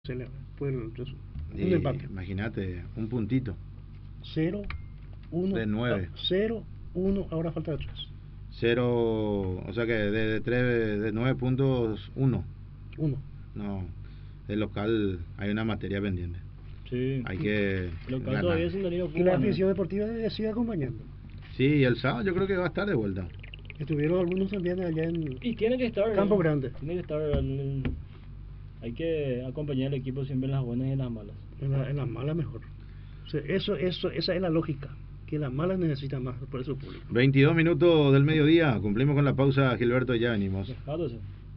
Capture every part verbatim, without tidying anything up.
Se le fue el resu- un Y empate. imagínate, un puntito. cero uno De nueve. cero uno, ahora falta tres. Cero, o sea que de, de, tres, de nueve puntos, uno. uno. No, el local hay una materia pendiente. Sí. Hay que El local ganar. todavía sin Danilo Y la Cuba, ¿no? afición deportiva sigue acompañando. Sí, y el sábado yo creo que va a estar de vuelta. Estuvieron algunos también allá en Y tiene que estar. Campo ¿no? Grande. Tiene que estar. En el- hay que acompañar al equipo siempre en las buenas y en las malas. En la, en la mala mejor. O sea, eso, eso, esa es la lógica. Que las malas necesitan más por eso público. veintidós minutos del mediodía, cumplimos con la pausa, Gilberto, ya venimos. Dejándose.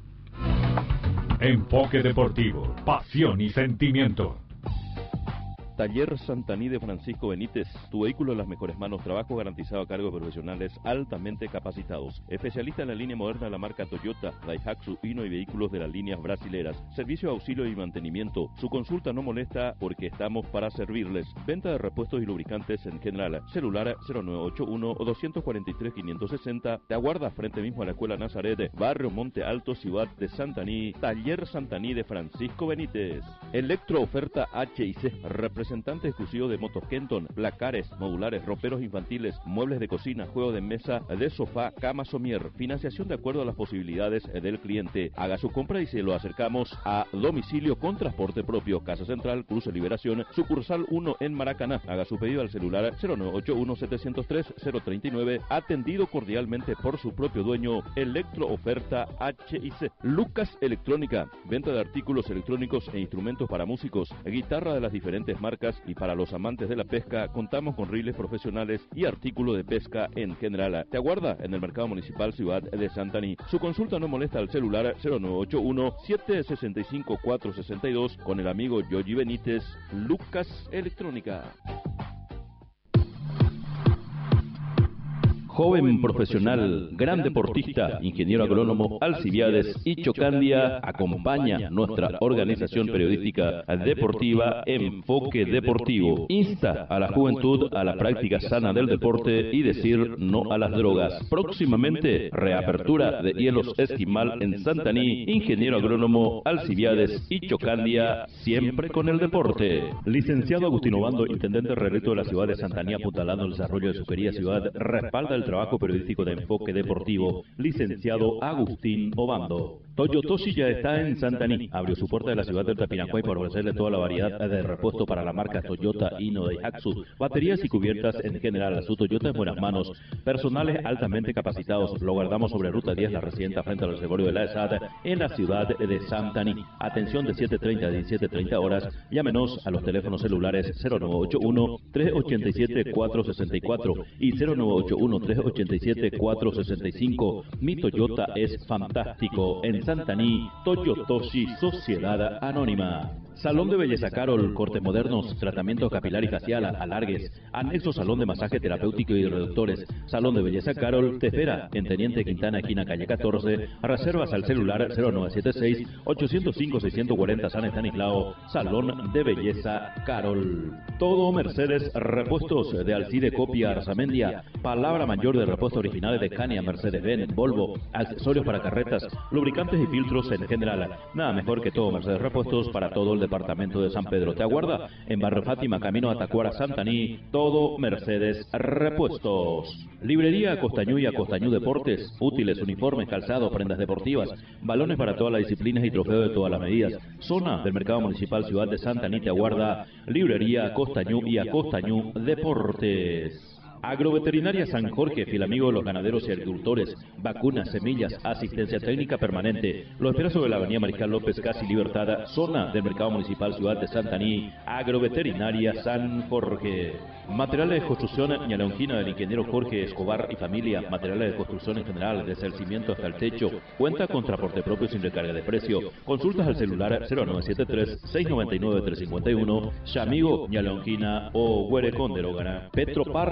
Enfoque Deportivo, pasión y sentimiento. Taller Santaní de Francisco Benítez, tu vehículo en las mejores manos, trabajo garantizado a cargo de profesionales altamente capacitados. Especialista en la línea moderna de la marca Toyota, Daihatsu, Hino y vehículos de las líneas brasileras. Servicio de auxilio y mantenimiento. Su consulta no molesta porque estamos para servirles. Venta de repuestos y lubricantes en general. Celular cero nueve ocho uno dos cuatro tres cinco seis cero. Te aguarda frente mismo a la Escuela Nazaret, Barrio Monte Alto, Ciudad de Santaní. Taller Santaní de Francisco Benítez. Electro Oferta H I C, representante exclusivo de motos Kenton, placares, modulares, roperos infantiles, muebles de cocina, juego de mesa, de sofá, cama somier, financiación de acuerdo a las posibilidades del cliente. Haga su compra y se lo acercamos a domicilio con transporte propio. Casa Central, Cruce Liberación, sucursal uno en Maracaná. Haga su pedido al celular cero nueve ocho uno siete cero tres cero tres nueve, atendido cordialmente por su propio dueño. Electro Oferta H I C. Lucas Electrónica, venta de artículos electrónicos e instrumentos para músicos, guitarra de las diferentes marcas, y para los amantes de la pesca contamos con riles profesionales y artículos de pesca en general. Te aguarda en el Mercado Municipal Ciudad de Santaní. Su consulta no molesta al celular cero nueve ocho uno siete seis cinco cuatro seis dos con el amigo Yogi Benítez. Lucas Electrónica. Joven profesional, gran deportista, ingeniero agrónomo, Alcibiades y Chocandia acompaña nuestra organización periodística deportiva Enfoque Deportivo. Insta a la juventud a la práctica sana del deporte y decir no a las drogas. Próximamente, reapertura de hielos Esquimal en Santaní, ingeniero agrónomo, Alcibiades y Chocandia, siempre con el deporte. Licenciado Agustín Obando, intendente reelecto de la ciudad de Santaní, apuntalando el desarrollo de su querida ciudad, respalda el trabajo periodístico de Enfoque Deportivo. Licenciado Agustín Obando. Toyotoshi ya está en Santaní. Abrió su puerta de la ciudad de Tapinacuay para ofrecerle toda la variedad de repuesto para la marca Toyota, Hino, Daihatsu, baterías y cubiertas en general. Su Toyota en buenas manos. Personales altamente capacitados. Lo guardamos sobre Ruta diez, la residenta frente al reservorio de la ESAD, en la ciudad de Santaní. Atención de siete treinta a diecisiete treinta horas. Llámenos a los teléfonos celulares cero nueve ocho uno tres ocho siete cuatro seis cuatro y cero nueve ocho uno tres ocho siete cuatro seis cinco. Mi Toyota es fantástico. En Santaní, Toyotoshi Sociedad Anónima. Salón de Belleza Carol, cortes modernos, tratamiento capilar y facial, alargues, anexo salón de masaje terapéutico y reductores. Salón de Belleza Carol te espera en Teniente Quintana, esquina calle catorce. Reservas al celular cero nueve siete seis ocho cero cinco seis cuatro cero San Estanislao. Salón de Belleza Carol. Todo Mercedes Repuestos de Alcide Copia Arzamendia. Palabra mayor de repuestos originales de Scania, Mercedes-Benz, Volvo. Accesorios para carretas, lubricantes y filtros en general. Nada mejor que Todo Mercedes Repuestos para todo el departamento de San Pedro. Te aguarda en Barrio Fátima, camino a Tacuara, Santaní. Todo Mercedes Repuestos. Librería Costañú y Acostañú Deportes. Útiles, uniformes, calzados, prendas deportivas, balones para todas las disciplinas y trofeos de todas las medidas. Zona del Mercado Municipal Ciudad de Santaní. Te aguarda Librería Costañú y Acostañú Deportes. Agroveterinaria San Jorge, fiel amigo de los ganaderos y agricultores. Vacunas, semillas, asistencia técnica permanente. Lo espera sobre la avenida Mariscal López, casi Libertad, zona del Mercado Municipal Ciudad de Santaní. Agroveterinaria San Jorge. Materiales de construcción ñalonquina del ingeniero Jorge Escobar y familia. Materiales de construcción en general, desde el cimiento hasta el techo. Cuenta con transporte propio sin recarga de precio. Consultas al celular cero nueve siete tres seis nueve nueve tres cinco uno. Yamigo, ñalonquina o Huerecón de Logana. Petropar,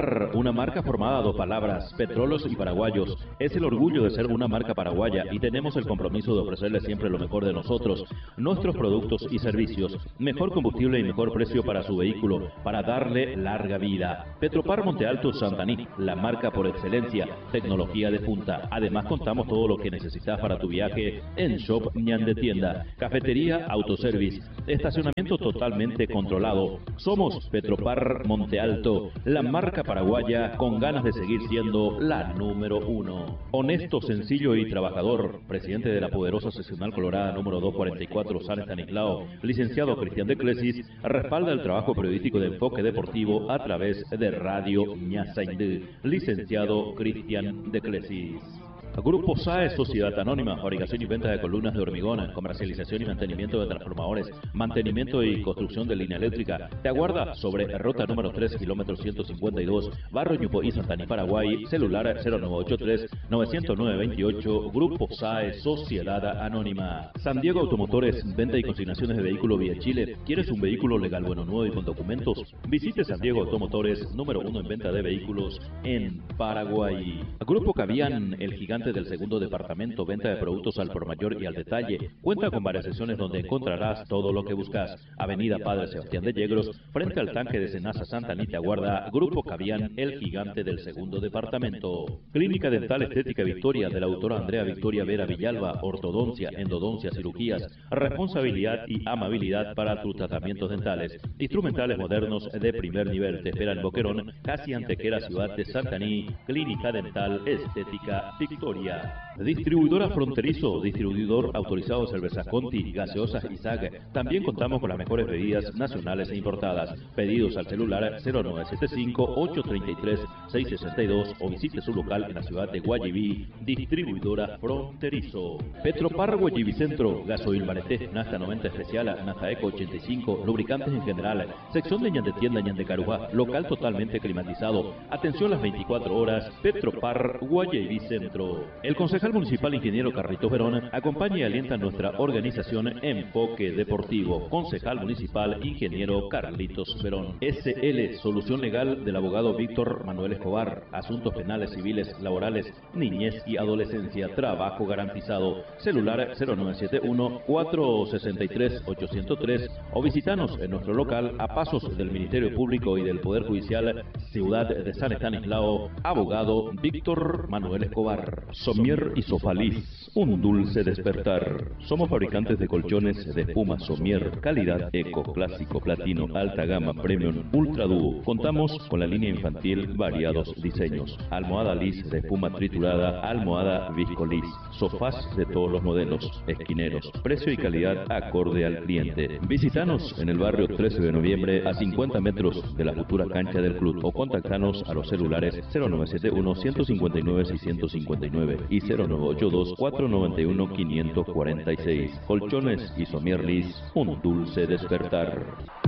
una marca formada a dos palabras, Petróleos y Paraguayos. Es el orgullo de ser una marca paraguaya y tenemos el compromiso de ofrecerle siempre lo mejor de nosotros, nuestros productos y servicios, mejor combustible y mejor precio para su vehículo, para darle larga vida. Petropar Monte Alto Santaní, la marca por excelencia, tecnología de punta. Además contamos todo lo que necesitas para tu viaje en Shop Ñande Tienda, cafetería, autoservice, estacionamiento totalmente controlado. Somos Petropar Monte Alto, la marca paraguaya con ganas de seguir siendo la número uno. Honesto, sencillo y trabajador, presidente de la poderosa seccional colorada número doscientos cuarenta y cuatro San Estanislao, licenciado Cristian de Clesis, respalda el trabajo periodístico de Enfoque Deportivo a través de Radio Ñasaindú, licenciado Cristian de Clesis. Grupo S A E, Sociedad Anónima, fabricación y venta de columnas de hormigón, comercialización y mantenimiento de transformadores, mantenimiento y construcción de línea eléctrica. Te aguarda sobre ruta número tres, kilómetro ciento cincuenta y dos, Barrio Ñupoí, Santaní, Paraguay, celular cero nueve ocho tres, nueve cero nueve, dos ocho, Grupo S A E, Sociedad Anónima. San Diego Automotores, venta y consignaciones de vehículos vía Chile. ¿Quieres un vehículo legal, bueno, nuevo y con documentos? Visite San Diego Automotores, número uno en venta de vehículos en Paraguay. Grupo Cavian, el gigante del segundo departamento, venta de productos al por mayor y al detalle. Cuenta con varias secciones donde encontrarás todo lo que buscas. Avenida Padre Sebastián de Yegros, frente al tanque de Senasa Santaní, te aguarda Grupo Cavian, el gigante del segundo departamento. Clínica Dental Estética Victoria, de la autora Andrea Victoria Vera Villalba, ortodoncia, endodoncia, cirugías, responsabilidad y amabilidad para tus tratamientos dentales. Instrumentales modernos de primer nivel. Te espera en Boquerón, casi antequera ciudad de Santaní. Clínica Dental Estética Victoria. Distribuidora Fronterizo, distribuidor autorizado Cerveza Conti, gaseosas Isaac. También contamos con las mejores bebidas nacionales e importadas. Pedidos al celular cero nueve siete cinco, ocho tres tres, seis seis dos o visite su local en la ciudad de Guayiví. Distribuidora Fronterizo. Petropar Guayiví Centro, gasoil Bareté, Nafta noventa especial, Nafta Eco ochenta y cinco, lubricantes en general. Sección de Ñande Tienda, Ñande Carujá, local totalmente climatizado. Atención las veinticuatro horas. Petropar Guayiví Centro. El concejal municipal ingeniero Carlitos Verón acompaña y alienta nuestra organización Enfoque Deportivo. Concejal municipal ingeniero Carlitos Verón. S L, solución legal del abogado Víctor Manuel Escobar. Asuntos penales, civiles, laborales, niñez y adolescencia. Trabajo garantizado. Celular cero nueve siete uno, cuatro seis tres, ocho cero tres o visitanos en nuestro local a pasos del Ministerio Público y del Poder Judicial, Ciudad de San Estanislao. Abogado Víctor Manuel Escobar. Somier y Sofaliz, un dulce despertar. Somos fabricantes de colchones de espuma Somier, calidad eco, clásico, platino, alta gama, premium, ultra dúo. Contamos con la línea infantil, variados diseños. Almohada lis de espuma triturada, almohada viscolis, sofás de todos los modelos, esquineros. Precio y calidad acorde al cliente. Visítanos en el barrio trece de noviembre, a cincuenta metros de la futura cancha del club, o contactanos a los celulares cero nueve siete uno, ciento cincuenta y nueve, seiscientos cincuenta y nueve y cero nueve ocho dos, cuatro nueve uno, quinientos cuarenta y seis. Colchones y Somier Lis, un dulce despertar.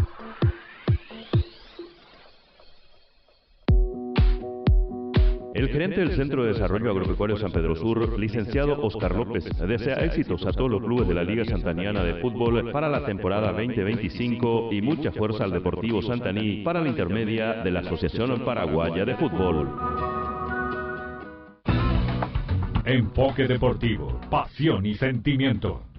El gerente del Centro de Desarrollo Agropecuario San Pedro Sur, licenciado Oscar López, desea éxitos a todos los clubes de la Liga Santaniana de Fútbol para la temporada veinte veinticinco y mucha fuerza al Deportivo Santaní para la intermedia de la Asociación Paraguaya de Fútbol. Enfoque Deportivo, pasión y sentimiento.